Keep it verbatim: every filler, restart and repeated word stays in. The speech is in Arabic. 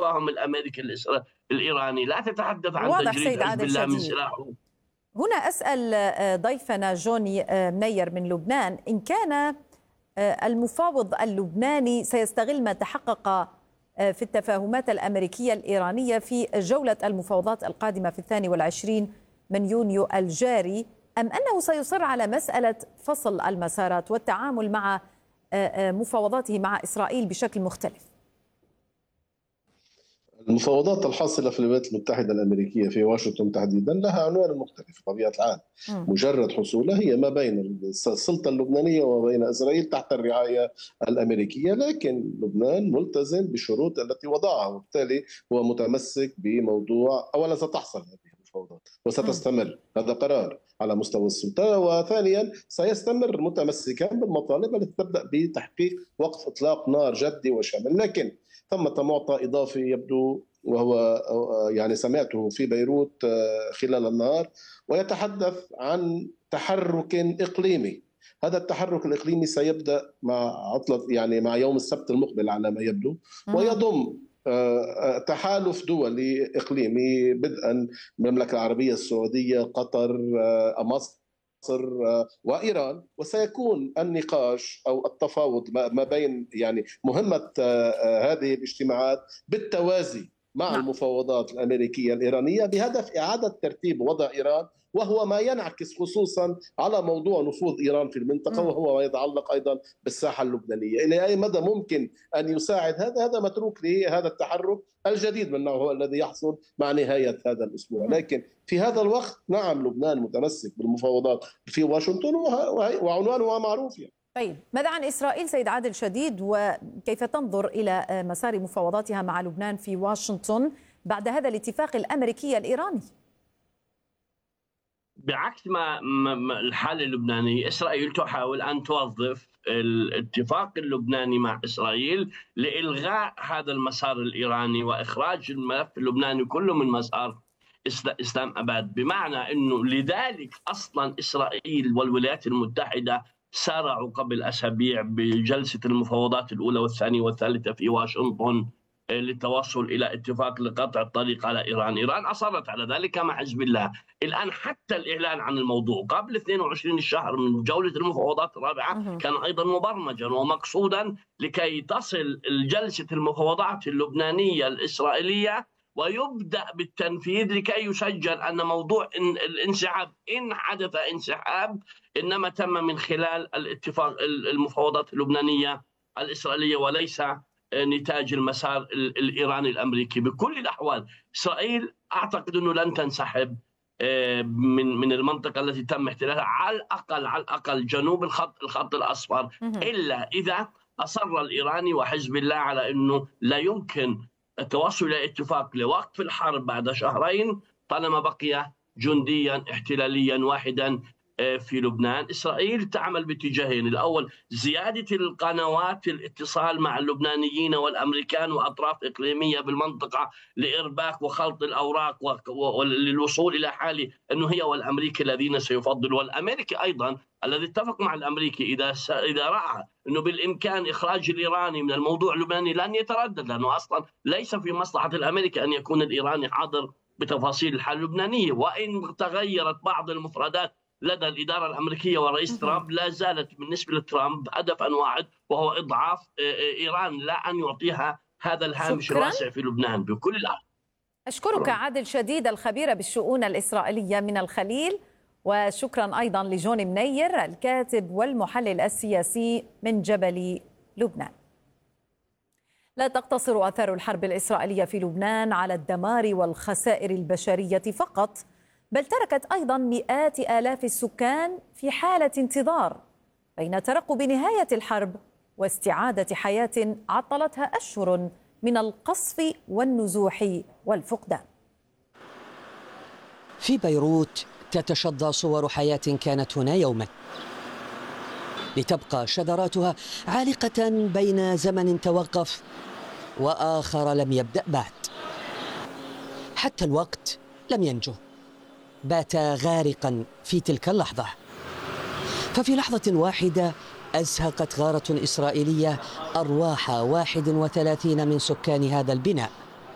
التفاهم الأمريكي الإيراني، لا تتحدث عن واضح تجريد سيد حزب عادل الله من شديد. سلاحه. هنا أسأل ضيفنا جوني منير من لبنان، إن كان المفاوض اللبناني سيستغل ما تحقق في التفاهمات الأمريكية الإيرانية في جولة المفاوضات القادمة في الثاني والعشرين من يونيو الجاري، أم أنه سيصر على مسألة فصل المسارات والتعامل مع مفاوضاته مع إسرائيل بشكل مختلف؟ المفاوضات الحاصلة في الولايات المتحدة الأمريكية في واشنطن تحديدا لها عنوان مختلف بطبيعة الحال. مجرد حصولها هي ما بين السلطة اللبنانية وما بين إسرائيل تحت الرعاية الأمريكية، لكن لبنان ملتزم بالشروط التي وضعها، وبالتالي هو متمسك بموضوع أولا ستحصل هذه المفاوضات وستستمر، هذا قرار على مستوى السلطة، وثانيا سيستمر متمسكا بالمطالب التي تبدأ بتحقيق وقف إطلاق نار جدي وشامل. لكن ثمة معطى إضافي يبدو وهو يعني سمعته في بيروت خلال النهار، ويتحدث عن تحرك إقليمي. هذا التحرك الإقليمي سيبدأ مع عطلة يعني مع يوم السبت المقبل على ما يبدو، ويضم تحالف دولي إقليمي بدءا من المملكة العربية السعودية، قطر، مصر وإيران. وسيكون النقاش أو التفاوض ما بين يعني مهمة هذه الاجتماعات بالتوازي مع المفاوضات الأمريكية الإيرانية بهدف إعادة ترتيب وضع إيران، وهو ما ينعكس خصوصا على موضوع نفوذ إيران في المنطقة، وهو ما يتعلق أيضا بالساحة اللبنانية. إلى أي مدى ممكن أن يساعد هذا هذا متروك لهذا التحرك الجديد من نوعه الذي يحصل مع نهاية هذا الأسبوع. لكن في هذا الوقت نعم لبنان متمسك بالمفاوضات في واشنطن وعنوانها معروف يعني. طيب ماذا عن إسرائيل سيد عادل شديد، وكيف تنظر إلى مسار مفاوضاتها مع لبنان في واشنطن بعد هذا الاتفاق الأمريكي الإيراني؟ بعكس ما الحالة اللبنانية، إسرائيل تحاول أن توظف الاتفاق اللبناني مع إسرائيل لإلغاء هذا المسار الإيراني وإخراج الملف اللبناني كله من مسار إسلام أباد. بمعنى أنه لذلك أصلا إسرائيل والولايات المتحدة سارعوا قبل أسابيع بجلسة المفاوضات الأولى والثانية والثالثة في واشنطن للتوصل إلى اتفاق لقطع الطريق على إيران. إيران أصرت على ذلك مع حزب الله. الآن حتى الإعلان عن الموضوع قبل اثنين وعشرين الشهر من جولة المفاوضات الرابعة كان أيضا مبرمجا ومقصودا لكي تصل جلسة المفاوضات اللبنانية الإسرائيلية ويبدأ بالتنفيذ لكي يسجل أن موضوع الانسحاب إن حدث انسحاب إنما تم من خلال الاتفاق المفاوضات اللبنانية الإسرائيلية وليس نتاج المسار الإيراني الأمريكي. بكل الأحوال إسرائيل أعتقد أنه لن تنسحب من من المنطقة التي تم احتلالها، على الأقل على الأقل جنوب الخط الخط الأصفر، إلا إذا أصر الإيراني وحزب الله على أنه لا يمكن التوصل إلى اتفاق لوقف الحرب بعد شهرين طالما بقي جنديا احتلاليا واحدا في لبنان. إسرائيل تعمل باتجاهين: الأول زيادة القنوات الاتصال مع اللبنانيين والأمريكان وأطراف إقليمية بالمنطقة لإرباك وخلط الأوراق وللوصول إلى حال أنه هي والأمريكي الذين سيفضل، والأمريكي أيضا الذي اتفق مع الأمريكي إذا إذا رأى أنه بالإمكان إخراج الإيراني من الموضوع اللبناني لن يتردد، لأنه أصلا ليس في مصلحة الأمريكي أن يكون الإيراني حاضر بتفاصيل الحالة اللبنانية. وإن تغيرت بعض المفردات لدى الإدارة الأمريكية ورئيس ترامب، لا زالت بالنسبة لترامب هدفا واحد وهو إضعاف إيران، لا أن يعطيها هذا الهامش الواسع في لبنان بكل الأحوال. أشكرك عادل شديد الخبير بالشؤون الإسرائيلية من الخليل، وشكرا أيضا لجوني منير الكاتب والمحلل السياسي من جبل لبنان. لا تقتصر آثار الحرب الإسرائيلية في لبنان على الدمار والخسائر البشرية فقط، بل تركت أيضا مئات آلاف السكان في حالة انتظار بين ترقب نهاية الحرب واستعادة حياة عطلتها أشهر من القصف والنزوح والفقدان. في بيروت تتشظى صور حياة كانت هنا يوما، لتبقى شذراتها عالقة بين زمن توقف وآخر لم يبدأ بعد. حتى الوقت لم ينجو، بات غارقا في تلك اللحظة. ففي لحظة واحدة أزهقت غارة إسرائيلية أرواح واحد وثلاثين من سكان هذا البناء.